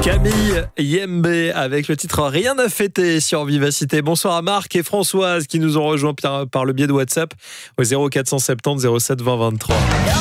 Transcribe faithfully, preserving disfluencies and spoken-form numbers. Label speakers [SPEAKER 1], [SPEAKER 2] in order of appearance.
[SPEAKER 1] Camille Yembe avec le titre Rien à fêter sur Vivacité. Bonsoir à Marc et Françoise qui nous ont rejoints par le biais de WhatsApp au zéro quatre cent soixante-dix zéro sept vingt vingt-trois.